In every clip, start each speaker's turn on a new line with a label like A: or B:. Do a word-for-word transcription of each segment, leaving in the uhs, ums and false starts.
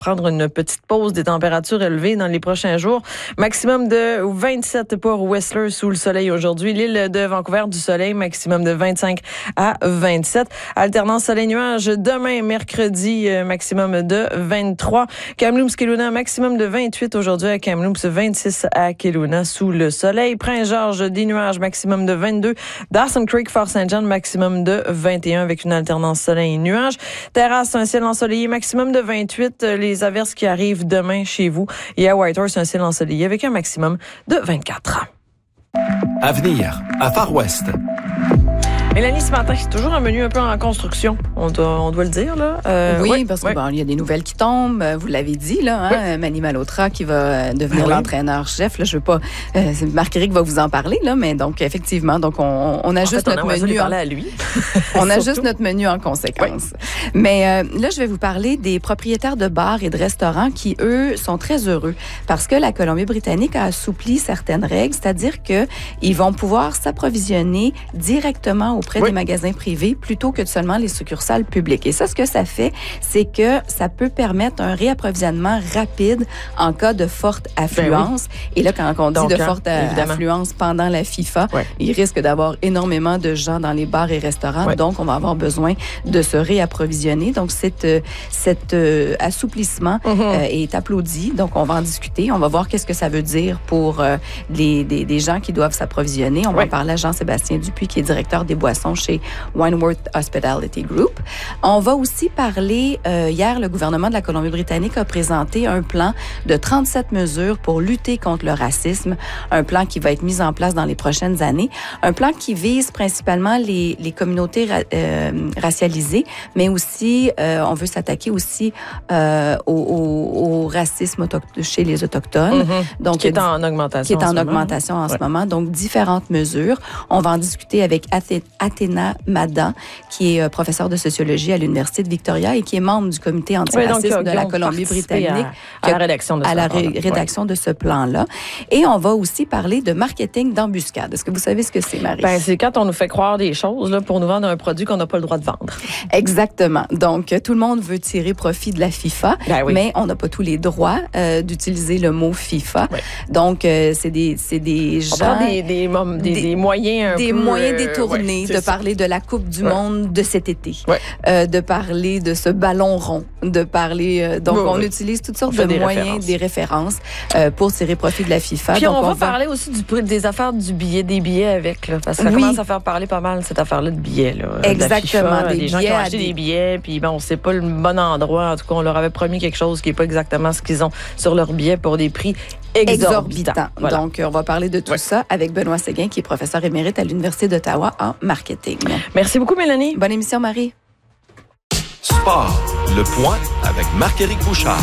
A: prendre une petite pause, des températures élevées dans les prochains jours. Maximum de vingt-sept pour Whistler sous le soleil aujourd'hui. L'île de Vancouver du soleil, maximum de vingt-cinq à vingt-sept. Alternance soleil-nuage demain, mercredi, maximum de vingt-trois. Kamloops, Kelowna, maximum de vingt-huit aujourd'hui à Kamloops, vingt-six à Kelowna sous le soleil. Prince-Georges, des nuages, maximum de vingt-deux. Dawson Creek, Fort Saint-John, maximum de vingt et un avec une alternance soleil-nuage. Terrasse, un ciel ensoleillé, maximum de vingt-huit. Les Les averses qui arrivent demain chez vous. Et à Whitehorse, un ciel ensoleillé avec un maximum de vingt-quatre.
B: Avenir, à Far West.
A: Mélanie, ce matin, c'est toujours un menu un peu en construction, on doit, on doit le dire, là.
C: Euh, oui,
A: ouais,
C: parce qu'il
A: ouais.
C: bon, y a des nouvelles qui tombent, vous l'avez dit, là, hein, ouais. Manny Malhotra qui va devenir oui. l'entraîneur-chef. Là, je veux pas... Euh, Marc-Éric va vous en parler, là, mais donc, effectivement, donc on, on ajuste
A: en fait,
C: notre
A: on
C: menu...
A: En... à lui.
C: on ajuste notre menu en conséquence. Oui. Mais euh, là, je vais vous parler des propriétaires de bars et de restaurants qui, eux, sont très heureux parce que la Colombie-Britannique a assoupli certaines règles, c'est-à-dire qu'ils vont pouvoir s'approvisionner directement auprès oui. des magasins privés plutôt que seulement les succursales publiques. Et ça, ce que ça fait, c'est que ça peut permettre un réapprovisionnement rapide en cas de forte affluence. Ben oui. Et là, quand on dit Donc, de forte évidemment. affluence pendant la FIFA, ouais. il risque d'avoir énormément de gens dans les bars et restaurants. Ouais. Donc, on va avoir besoin de se réapprovisionner. Donc, cet, cet euh, assouplissement mm-hmm. euh, est applaudi. Donc, on va en discuter. On va voir qu'est-ce que ça veut dire pour euh, les, des, des gens qui doivent s'approvisionner. On ouais. va en parler à Jean-Sébastien Dupuis, qui est directeur des boissons chez Wineworth Hospitality Group. On va aussi parler, euh, hier, le gouvernement de la Colombie-Britannique a présenté un plan de trente-sept mesures pour lutter contre le racisme, un plan qui va être mis en place dans les prochaines années, un plan qui vise principalement les, les communautés ra- euh, racialisées, mais aussi, euh, on veut s'attaquer aussi euh, au, au, au racisme autocht- chez les Autochtones.
A: Mm-hmm. Donc, qui est en augmentation.
C: Qui est en,
A: en
C: augmentation
A: moment.
C: en
A: ouais.
C: ce moment. Donc, différentes mesures. On va en discuter avec Athé- Athéna Madan, qui est professeur de sociologie à l'Université de Victoria et qui est membre du comité antiracisme
A: oui, donc,
C: de la Colombie-Britannique.
A: À, à la rédaction de ce
C: à la ré- rédaction ouais. de ce plan-là. Et on va aussi parler de marketing d'embuscade. Est-ce que vous savez ce que c'est, Marie?
A: Ben, c'est quand on nous fait croire des choses là, pour nous vendre un produit qu'on n'a pas le droit de vendre.
C: Exactement. Donc, tout le monde veut tirer profit de la FIFA,
A: ben oui.
C: mais on n'a pas tous les droits euh, d'utiliser le mot FIFA. Oui. Donc, euh, c'est des, c'est des gens...
A: On prend des, des, des, des, des moyens un
C: Des
A: peu,
C: moyens détournés
A: euh, ouais,
C: de parler de la Coupe du ouais. monde de cet été,
A: ouais.
C: euh, de parler de ce ballon rond, de parler... Euh, donc, oui, on oui. utilise toutes sortes de
A: des
C: moyens,
A: références.
C: des références euh, pour tirer profit de la FIFA.
A: Puis
C: donc,
A: on,
C: on
A: va,
C: va
A: parler aussi du, des affaires du billet, des billets avec, là, parce que ça oui. commence à faire parler pas mal, cette affaire-là de billets. Là,
C: Exactement.
A: De la FIFA,
C: des
A: des gens qui ont acheté des... des billets, puis bon, c'est pas le bon endroit. En tout cas, on leur avait promis quelque chose qui n'est pas exactement ce qu'ils ont sur leurs billets pour des prix exorbitants.
C: Exorbitant. Voilà. Donc, on va parler de tout ouais. ça avec Benoît Séguin, qui est professeur émérite à l'Université d'Ottawa en marketing.
A: Merci beaucoup, Mélanie.
C: Bonne émission, Marie.
B: Sport, le point avec Marc-Éric Bouchard.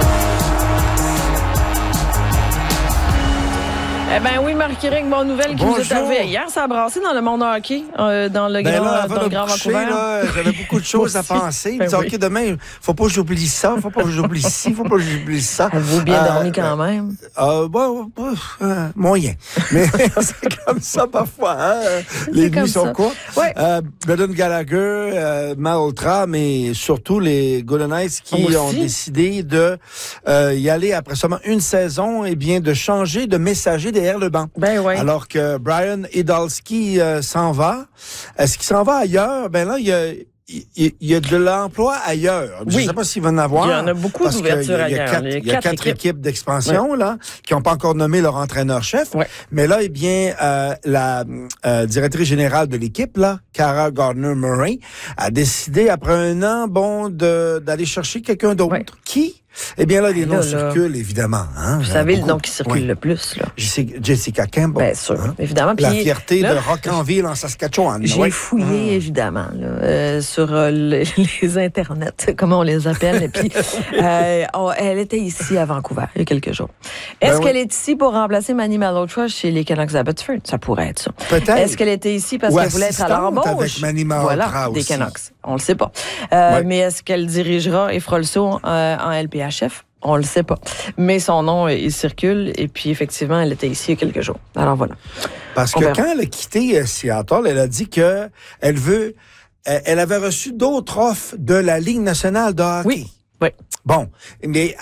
A: Eh bien oui, Marc-Éric, bonne nouvelle qui Bonjour. nous est arrivée hier. Ça a brassé dans le monde hockey, euh, dans le
D: ben
A: grand,
D: là,
A: dans le grand
D: coucher,
A: Vancouver.
D: Là, j'avais beaucoup de choses à penser.
A: Ben
D: Je me
A: oui.
D: disais, OK, demain, faut pas que j'oublie ça, faut pas que j'oublie ci, faut pas que j'oublie ça.
A: Avez-vous bien euh, dormi quand
D: euh,
A: même?
D: Euh, bon, bon, euh, moyen. Mais c'est comme ça parfois, hein? Les nuits sont courtes.
A: Ouais.
D: Euh, Brendan Gallagher, euh, Malhotra, mais surtout les Golden Knights qui
A: Aussi.
D: ont décidé de euh, y aller après seulement une saison, et bien de changer de messager derrière le banc.
A: Ben ouais.
D: Alors que Brian Idalski euh, s'en va. Est-ce qu'il s'en va ailleurs? Ben là, il y a, il y a de l'emploi ailleurs. Je ne
A: oui.
D: sais pas s'il va en avoir.
A: Il y en a beaucoup d'ouvertures ailleurs.
D: Il y a quatre,
A: il y a
D: il y a
A: quatre,
D: quatre équipes, équipes d'expansion
A: ouais.
D: là, qui n'ont pas encore nommé leur entraîneur-chef.
A: Ouais.
D: Mais là, eh bien, euh, la euh, directrice générale de l'équipe, là, Cara Gardner-Murray, a décidé, après un an, bon, de, d'aller chercher quelqu'un d'autre. Ouais. Qui? Eh bien là, les noms là, circulent, là. évidemment. Hein,
A: Vous savez
D: beaucoup.
A: le nom qui circule oui. le plus, là.
D: Jessica Campbell.
A: Bien sûr, hein? évidemment.
D: La
A: Puis,
D: fierté
A: là,
D: de Rock'n'Ville en Saskatchewan.
A: J'ai
D: oui.
A: fouillé,
D: mmh.
A: évidemment, là, euh, sur euh, les, les internets, comment on les appelle. Et puis, euh, on, elle était ici à Vancouver, il y a quelques jours. Est-ce ben qu'elle oui. est ici pour remplacer Manny Malhotra chez les Canucks d'Abbotsford? Ça pourrait être ça.
D: Peut-être.
A: Est-ce qu'elle était ici parce
D: Ou
A: qu'elle voulait être à l'embauche?
D: Avec Manny Malhotra
A: voilà,
D: aussi.
A: des Canucks. On le sait pas. Euh,
D: ouais.
A: Mais est-ce qu'elle dirigera et fera le saut euh, en L P H F? On le sait pas. Mais son nom, il circule. Et puis, effectivement, elle était ici il y a quelques jours. Alors, voilà.
D: Parce que quand elle a quitté Seattle, elle a dit que elle veut... Elle avait reçu d'autres offres de la Ligue nationale de hockey.
A: Oui, oui.
D: Bon, mais